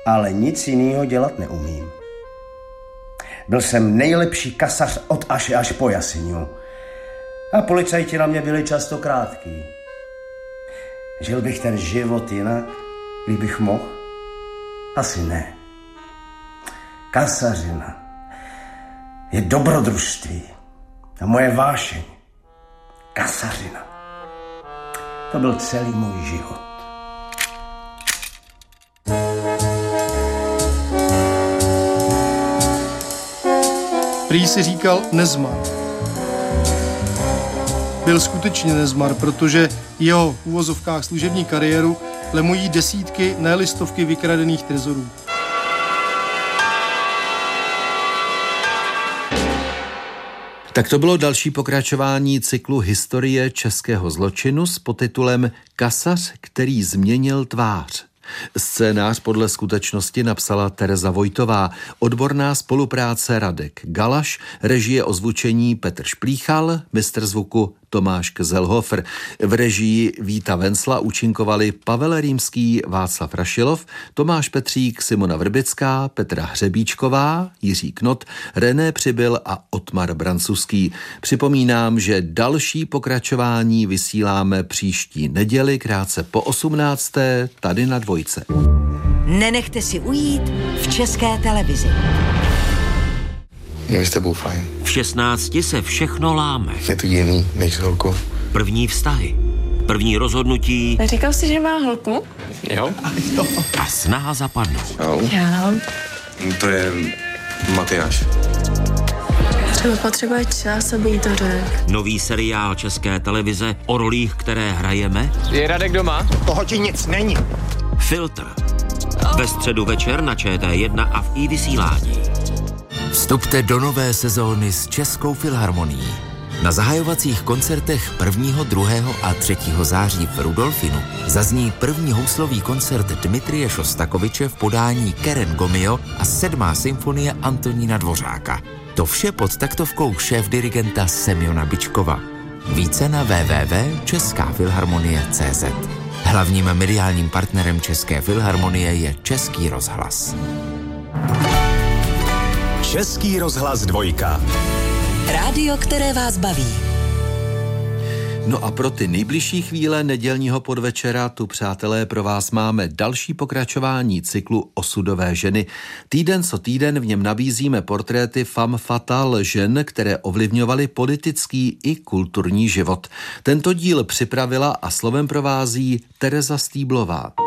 ale nic jiného dělat neumím. Byl jsem nejlepší kasař od Aše až po Jasinu. A policajti na mě byli často krátký. Žil bych ten život jinak, kdybych mohl? Asi ne. Kasařina je dobrodružství a moje vášeň. Kasařina. To byl celý můj život. Prý si říkal nezmar. Byl skutečně nezmar, protože jeho v uvozovkách služební kariéru lemují desítky, ne-li stovky vykradených trezorů. Tak to bylo další pokračování cyklu Historie českého zločinu s podtitulem Kasař, který změnil tvář. Scénář podle skutečnosti napsala Tereza Vojtová, odborná spolupráce Radek Galaš, režie ozvučení Petr Šplíchal, mistr zvuku Tomáš Kzelhofer. V režii Víta Vencla účinkovali Pavel Rýmský, Václav Rašilov, Tomáš Petřík, Simona Vrbická, Petra Hřebíčková, Jiří Knot, René Přibyl a Otmar Brancuský. Připomínám, že další pokračování vysíláme příští neděli krátce po 18. tady na Dvojce. Nenechte si ujít v České televizi. Je s tebou fajn. V 16 se všechno láme. Je to jiný než s holkou. První vztahy, první rozhodnutí. Neříkal jsi, že má holku? Jo. A snaha zapadnout. Já. To je Matyáš. Třeba potřebuje čas, aby jí to řekl. Nový seriál České televize o rolích, které hrajeme. Je Radek doma? Toho ti nic není. Filtr. Ve středu večer na ČT1 a v iVysílání. Vstupte do nové sezóny s Českou filharmonií. Na zahajovacích koncertech 1., 2. a 3. září v Rudolfinu zazní první houslový koncert Dmitrije Šostakoviče v podání Keren Gomio a 7. symfonie Antonína Dvořáka. To vše pod taktovkou šéfdirigenta Semjona Bičkova. Více na www.českafilharmonie.cz. Hlavním mediálním partnerem České filharmonie je Český rozhlas. Český rozhlas 2. Rádio, které vás baví. No a pro ty nejbližší chvíle nedělního podvečera tu, přátelé, pro vás máme další pokračování cyklu Osudové ženy. Týden co týden v něm nabízíme portréty femme fatale žen, které ovlivňovaly politický i kulturní život. Tento díl připravila a slovem provází Tereza Stýblová.